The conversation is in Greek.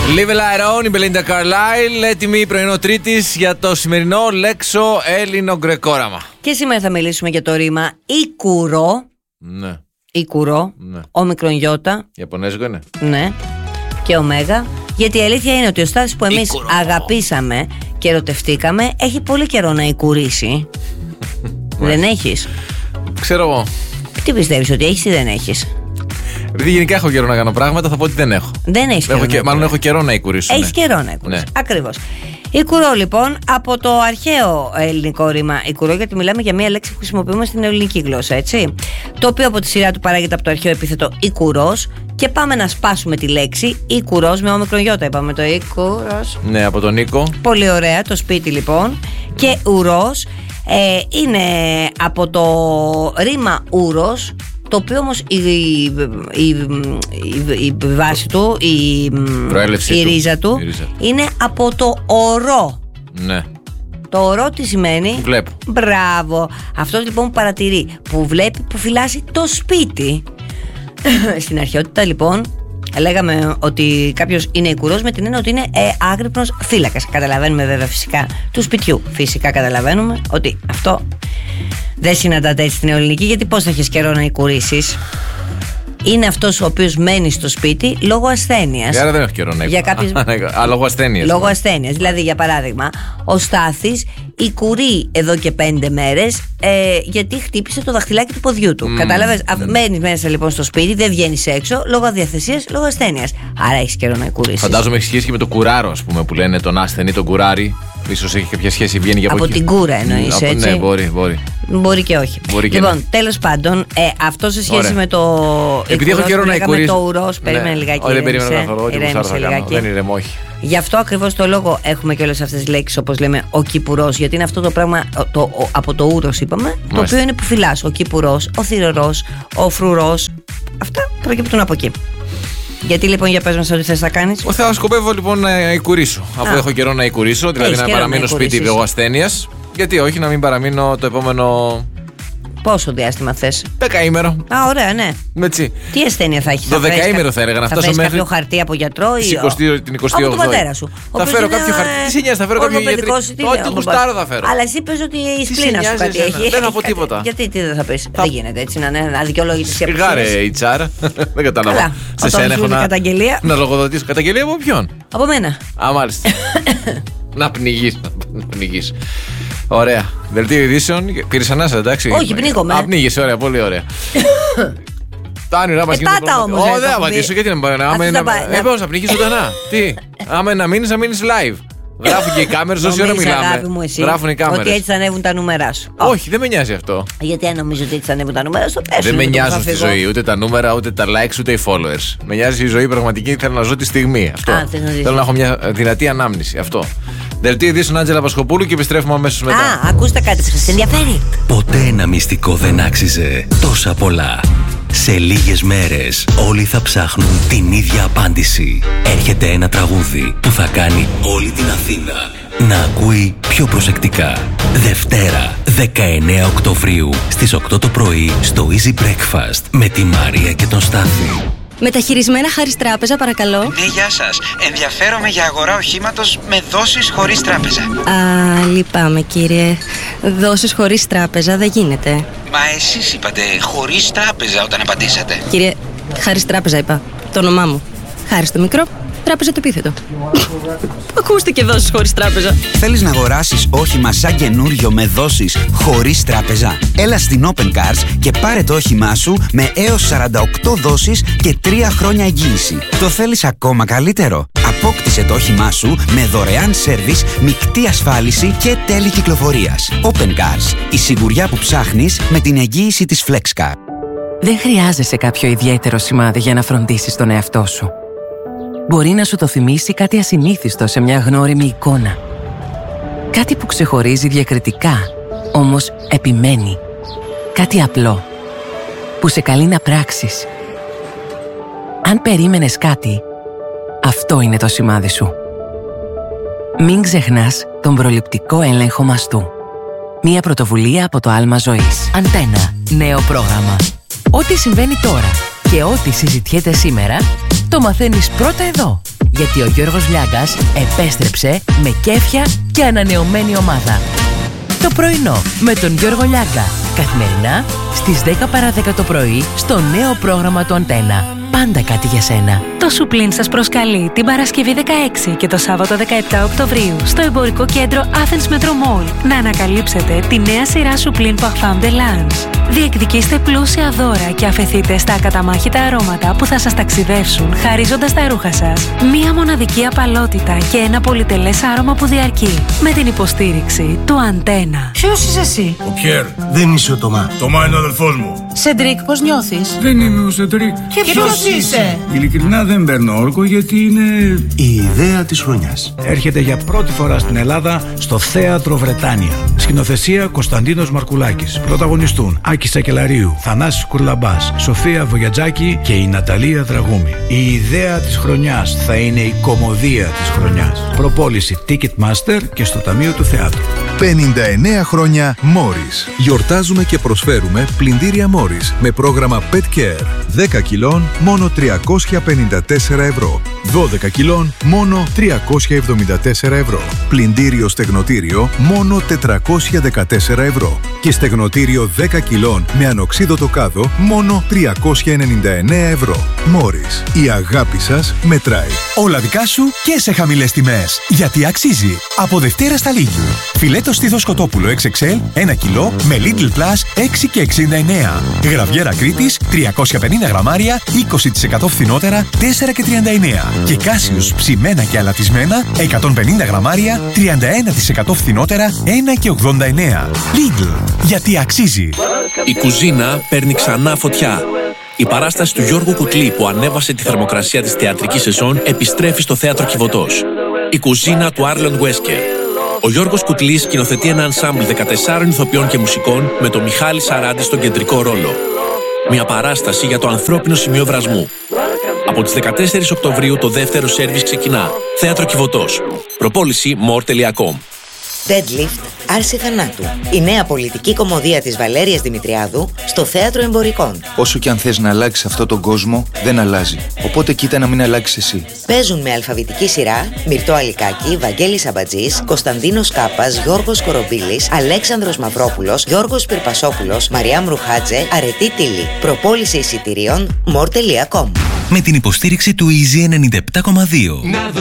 Live Lairone, η Belinda Carlisle, έτοιμη πρωινό Τρίτης για το σημερινό λέξο Έλληνο γκρεκόραμα. Και σήμερα θα μιλήσουμε για το ρήμα Ικουρό. Ναι. Ικουρό, ναι. Όμικρον γιώτα. Ιαπωνέζικο είναι. Ναι. Και ωμέγα. Γιατί η αλήθεια είναι ότι ο Στάθης που εμείς αγαπήσαμε και ερωτευτήκαμε έχει πολύ καιρό να οικουρήσει. Δεν έχεις? Ξέρω εγώ. Τι πιστεύεις, ότι έχεις ή δεν έχεις? Επειδή γενικά έχω καιρό να κάνω πράγματα, θα πω ότι δεν έχω. Δεν έχεις καιρό. Μάλλον έχω καιρό να οικουρήσω. Έχεις καιρό να οικουρήσεις. Ναι. Ακριβώς. Ικουρό λοιπόν, από το αρχαίο ελληνικό ρήμα ικουρό, γιατί μιλάμε για μια λέξη που χρησιμοποιούμε στην ελληνική γλώσσα, έτσι. Το οποίο από τη σειρά του παράγεται από το αρχαίο επίθετο Ικουρός. Και πάμε να σπάσουμε τη λέξη Ικουρός με όμικρον γιώτα. Είπαμε το Ικουρός. Ναι, από τον Νίκο. Πολύ ωραία, το σπίτι λοιπόν. Και ουρός είναι από το ρήμα ούρος, το οποίο όμως η βάση του, η ρίζα του είναι από το ορό. Ναι. Το ορό τι σημαίνει? Βλέπω. Μπράβο. Αυτός λοιπόν που παρατηρεί, που βλέπει, που φυλάσει το σπίτι. Στην αρχαιότητα λοιπόν λέγαμε ότι κάποιος είναι ικουρός με την έννοια ότι είναι άγρυπνος φύλακας. Καταλαβαίνουμε βέβαια φυσικά του σπιτιού. Φυσικά καταλαβαίνουμε ότι αυτό δεν συναντάται έτσι στην ελληνική, γιατί πώς θα έχεις καιρό να ικουρίσεις? Είναι αυτός ο οποίος μένει στο σπίτι λόγω ασθένειας. Άρα δεν έχω καιρό να οικουρήσω. Λόγω ασθένειας. Λόγω ασθένειας. Δηλαδή, για παράδειγμα, ο Στάθης οικουρεί εδώ και 5 μέρες γιατί χτύπησε το δαχτυλάκι του ποδιού του. Κατάλαβες? Μένεις μέσα λοιπόν στο σπίτι, δεν βγαίνεις έξω λόγω αδιαθεσίας, λόγω ασθένειας. Άρα έχεις καιρό να οικουρίσεις. Φαντάζομαι έχει σχέση και με το κουράρο, ας πούμε, που λένε τον ασθενή, τον κουράρι. Ίσως έχει κάποια σχέση, βγαίνει για από την κούρα εννοείς, έτσι? Ναι, μπορεί. Μπορεί και όχι. Λοιπόν, τέλος πάντων, αυτό σε σχέση με το. Επειδή έχω καιρό να οικουρήσω. Το ουρός, περίμενε λιγάκι. Δεν περίμενα καθόλου. Δεν ηρεμώ, όχι. Γι' αυτό ακριβώς το λόγο έχουμε και όλες αυτές τις λέξεις, όπως λέμε ο κυπουρός. Γιατί είναι αυτό το πράγμα από το ούρος, είπαμε, το οποίο είναι που φυλάς. Ο κυπουρός, ο θηρορός, ο φρουρός. Αυτά προκύπτουν από εκεί. Γιατί λοιπόν, για πες μας ό,τι θες να κάνεις? Θα σκοπεύω λοιπόν να οικουρήσω. Αφού έχω καιρό να οικουρήσω, δηλαδή να παραμείνω σπίτι λόγω ασθένειας. Γιατί όχι, να μην παραμείνω το επόμενο. Πόσο διάστημα θες? 10ημερο. Α, ωραία, ναι. Έτσι. Τι ασθένεια θα έχεις? Το 10ημερο θα έλεγα. Να φτάσω μέχρι. Κάποιο χαρτί από γιατρό ή. Την 28η. Από τον πατέρα σου. Θα φέρω κάποιο χαρτί. Τι σε νοιάζει, θα φέρω κάποιο γιατρό. Ό,τι γουστάρω θα φέρω. Αλλά εσύ πες ότι η σπλήνα σου κάτι έχει. Δεν θα πω τίποτα. Γιατί τι δεν θα πεις? Δεν γίνεται έτσι να είναι αδικαιολόγητη η απουσία. Σιγάρε η τσάρα. Δεν κατάλαβα. Σε σένα έχω να λογοδοτήσω. Καταγγελία από ποιον? Από μένα. Α, μάλιστα. Να πνιγείς. Ωραία. Δελτίο ειδήσεων. Πήρες ανάσα, εντάξει? Όχι, πνίγομαι. Πνίγεσαι, ωραία, πολύ ωραία. Τα όνειρά μας γίνονται. Όχι, δεν θα απαντήσω. Γιατί να πώς θα πνίγεις ζωντανά? Τι? Άμα να μείνεις live. Γράφουν και οι κάμερες όση ώρα μιλάμε. Γράφουν οι κάμερες. Ότι έτσι θα ανέβουν τα νούμερα σου. Όχι, δεν με νοιάζει αυτό. Γιατί αν νομίζω ότι έτσι θα ανέβουν τα νούμερα σου, πες. Δεν με νοιάζουν στη ζωή ούτε τα νούμερα, ούτε τα likes, ούτε οι followers. Με νοιάζει η ζωή πραγματική. Θέλω να ζω τη στιγμή. Αυτό. Θέλω να έχω μια δυνατή ανάμνηση. Αυτό. Δελτίο ειδήσεων Άντζελα Πασχοπούλου και επιστρέφουμε αμέσως μετά. Ακούστε κάτι που σας ενδιαφέρει. Ποτέ ένα μυστικό δεν άξιζε τόσα πολλά. Σε λίγες μέρες όλοι θα ψάχνουν την ίδια απάντηση. Έρχεται ένα τραγούδι που θα κάνει όλη την Αθήνα να ακούει πιο προσεκτικά. Δευτέρα, 19 Οκτωβρίου στις 8 το πρωί στο Easy Breakfast με τη Μαρία και τον Στάθη. Μεταχειρισμένα Χάρις Τράπεζα, παρακαλώ. Ναι, γεια σας. Ενδιαφέρομαι για αγορά οχήματος με δόσεις χωρίς τράπεζα. Λυπάμαι κύριε. Δόσεις χωρίς τράπεζα δεν γίνεται. Μα εσείς είπατε χωρίς τράπεζα όταν απαντήσατε. Κύριε, Χάρις Τράπεζα είπα. Το όνομά μου. Χάρις το μικρό, τράπεζα το επίθετο. Ακούστηκε δόσεις χωρίς τράπεζα. Θέλεις να αγοράσεις όχημα σαν καινούριο με δόσεις χωρίς τράπεζα? Έλα στην Open Cars και πάρε το όχημά σου με έως 48 δόσεις και 3 χρόνια εγγύηση. Το θέλεις ακόμα καλύτερο? Απόκτησε το όχημά σου με δωρεάν σέρβις, μεικτή ασφάλιση και τέλη κυκλοφορίας. Open Cars, η σιγουριά που ψάχνεις με την εγγύηση της FlexCar. Δεν χρειάζεσαι κάποιο ιδιαίτερο σημάδι για να φροντίσεις τον εαυτό σου. Μπορεί να σου το θυμίσει κάτι ασυνήθιστο σε μια γνώριμη εικόνα. Κάτι που ξεχωρίζει διακριτικά, όμως επιμένει. Κάτι απλό, που σε καλεί να πράξεις. Αν περίμενες κάτι, αυτό είναι το σημάδι σου. Μην ξεχνάς τον προληπτικό έλεγχο μαστού. Μια πρωτοβουλία από το Άλμα Ζωής. Αντένα, νέο πρόγραμμα. Ό,τι συμβαίνει τώρα και ό,τι συζητιέται σήμερα, το μαθαίνεις πρώτα εδώ. γιατί ο Γιώργος Λιάγκας επέστρεψε με κέφια και ανανεωμένη ομάδα. Το πρωινό με τον Γιώργο Λιάγκα. Καθημερινά στις 10 παρά 10 το πρωί στο νέο πρόγραμμα του Αντένα. Πάντα κάτι για σένα. Το Σουπλίν σας προσκαλεί την Παρασκευή 16 και το Σάββατο 17 Οκτωβρίου στο εμπορικό κέντρο Athens Metro Mall να ανακαλύψετε τη νέα σειρά Σουπλίν Parfum de Lange. Διεκδικήστε πλούσια δώρα και αφεθείτε στα ακαταμάχητα αρώματα που θα σας ταξιδεύσουν χαρίζοντας τα ρούχα σας. Μία μοναδική απαλότητα και ένα πολυτελές άρωμα που διαρκεί. Με την υποστήριξη του Αντένα. Ποιος είσαι εσύ? Ο Πιέρ. Δεν είσαι ο Τωμά. Τωμά είναι ο αδελφός μου. Σεντρίκ, πώς νιώθεις? Δεν είμαι ο Σεντρίκ. Και ποιος είσαι? Ειλικρινά δεν παίρνω όρκο γιατί είναι η ιδέα της χρονιάς. Έρχεται για πρώτη φορά στην Ελλάδα στο Θέατρο Βρετάνια. Σκηνοθεσία Κωνσταντίνος Μαρκουλάκης. Πρωταγωνιστούν Άκη Σακελαρίου, Θανάσης Κουρλαμπάς, Σοφία Βογιατζάκη και η Ναταλία Δραγούμη. Η ιδέα της χρονιάς θα είναι η κωμωδία της χρονιάς. Προπόληση Ticketmaster και στο Ταμείο του Θεάτρου. 59 χρόνια Morris. Γιορτάζουμε και προσφέρουμε πλυντήρια Morris με πρόγραμμα Pet Care. 10 κιλών μόνο 354 ευρώ. 12 κιλών μόνο 374 ευρώ. Πλυντήριο στεγνοτήριο μόνο 414 ευρώ. Και στεγνοτήριο 10 κιλών με ανοξίδωτο κάδο μόνο 399 ευρώ. Morris. Η αγάπη σας μετράει. Όλα δικά σου και σε χαμηλές τιμές. Γιατί αξίζει. Από Δευτέρα στα Lidl. Φιλέτο στήθος κοτόπουλο XXL 1 κιλό με Lidl Plus 6 και 69. Γραβιέρα Κρήτης 350 γραμμάρια 20% φθηνότερα 4 και 39. Και Κάσιους ψημένα και αλατισμένα 150 γραμμάρια 31% φθηνότερα 1 και 89. Lidl. Γιατί αξίζει. Η κουζίνα παίρνει ξανά φωτιά. Η παράσταση του Γιώργου Κουτλή που ανέβασε τη θερμοκρασία της θεατρικής σεζόν επιστρέφει στο Θέατρο Κιβωτός. Η κουζίνα του Άρλον Βέσκερ. Ο Γιώργος Κουτλής σκηνοθετεί ένα ενσάμπλ 14 ηθοποιών και μουσικών με τον Μιχάλη Σαράντη στον κεντρικό ρόλο. Μια παράσταση για το ανθρώπινο σημείο βρασμού. Από τις 14 Οκτωβρίου το δεύτερο σέρβις ξεκινά. Θέατρο Κιβωτός. Προπόληση more.com. Deadlift, άρση θανάτου. Η νέα πολιτική κωμωδία της Βαλέριας Δημητριάδου στο Θέατρο Εμπορικών. Όσο και αν θες να αλλάξεις αυτόν τον κόσμο, δεν αλλάζει. Οπότε κοίτα να μην αλλάξεις εσύ. Παίζουν με αλφαβητική σειρά Μυρτώ Αλικάκη, Βαγγέλης Αμπατζής, Κωνσταντίνος Κάπας, Γιώργος Κορομπίλης, Αλέξανδρος Μαυρόπουλος, Γιώργος Πυρπασόπουλος, Μαριάμ Ρουχάτζε, Αρετή Τίλη. Προπόληση εισιτηρίων more.com. Με την υποστήριξη του Easy 97,2.